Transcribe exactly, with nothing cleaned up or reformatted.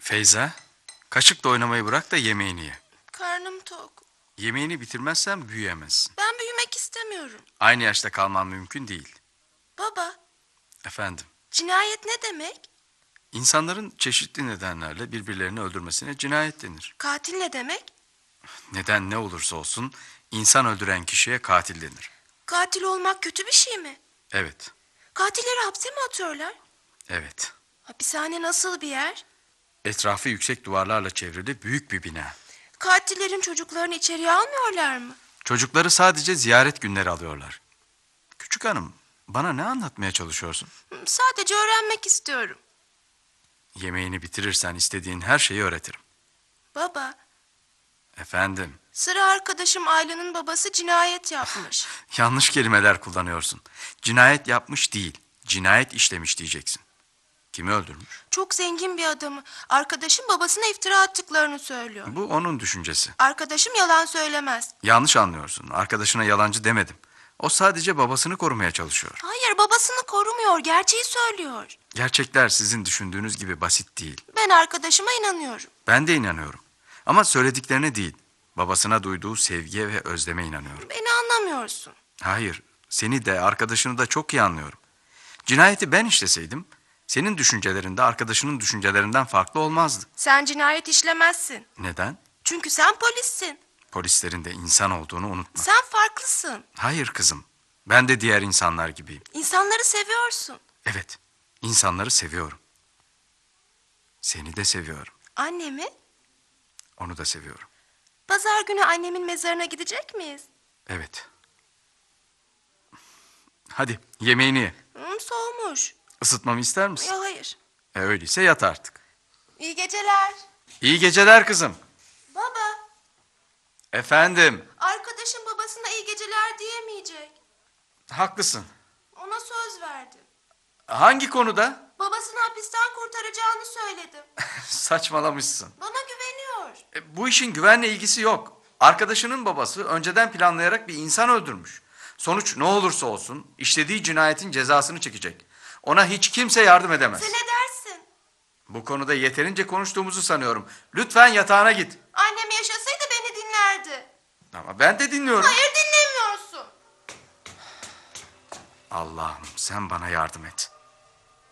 Feyza, kaşıkla oynamayı bırak da yemeğini ye. Karnım tok. Yemeğini bitirmezsen büyüyemezsin. Ben büyümek istemiyorum. Aynı yaşta kalman mümkün değil. Baba, Efendim, cinayet ne demek? insanların çeşitli nedenlerle birbirlerini öldürmesine cinayet denir. Katil ne demek? Neden ne olursa olsun insan öldüren kişiye katil denir. Katil olmak kötü bir şey mi? Evet, Katilleri hapse mi atıyorlar? evet. Hapishane nasıl bir yer? Etrafı yüksek duvarlarla çevrili büyük bir bina. Katillerin çocuklarını içeriye almıyorlar mı? Çocukları sadece ziyaret günleri alıyorlar. Küçük hanım, bana ne anlatmaya çalışıyorsun? Sadece öğrenmek istiyorum. Yemeğini bitirirsen istediğin her şeyi öğretirim. Baba, Efendim, sıra arkadaşım Ayla'nın babası cinayet yapmış. yanlış kelimeler kullanıyorsun. Cinayet yapmış değil, cinayet işlemiş diyeceksin. Kimi öldürmüş? Çok zengin bir adamı. Arkadaşım babasına iftira attıklarını söylüyor. Bu onun düşüncesi. Arkadaşım yalan söylemez. Yanlış anlıyorsun. Arkadaşına yalancı demedim. O sadece babasını korumaya çalışıyor. Hayır, babasını korumuyor, gerçeği söylüyor. Gerçekler sizin düşündüğünüz gibi basit değil. Ben arkadaşıma inanıyorum. Ben de inanıyorum. Ama söylediklerine değil, babasına duyduğu sevgiye ve özleme inanıyorum. Beni anlamıyorsun. Hayır, seni de arkadaşını da çok iyi anlıyorum. Cinayeti ben işleseydim, senin düşüncelerinde arkadaşının düşüncelerinden farklı olmazdı. Sen cinayet işlemezsin. Neden? Çünkü sen polissin. Polislerin de insan olduğunu unutma. Sen farklısın. Hayır kızım, ben de diğer insanlar gibiyim. İnsanları seviyorsun. Evet, insanları seviyorum. Seni de seviyorum. Annemi? Onu da seviyorum. Pazar günü annemin mezarına gidecek miyiz? Evet. Hadi yemeğini ye. Hmm, soğumuş. Isıtmamı ister misin? Ya hayır. E, öyleyse yat artık. İyi geceler. İyi geceler kızım. Baba, Efendim, arkadaşım babasına iyi geceler diyemeyecek. haklısın. Ona söz verdim. Hangi konuda? Babasını hapisten kurtaracağını söyledim. Saçmalamışsın. Bana güveniyor. E, bu işin güvenle ilgisi yok. Arkadaşının babası önceden planlayarak bir insan öldürmüş. Sonuç ne olursa olsun işlediği cinayetin cezasını çekecek. Ona hiç kimse yardım edemez. Sen ne dersin? Bu konuda yeterince konuştuğumuzu sanıyorum. Lütfen yatağına git. Annem yaşasaydı beni dinlerdi. Ama ben de dinliyorum. Hayır, dinlemiyorsun. Allah'ım sen bana yardım et.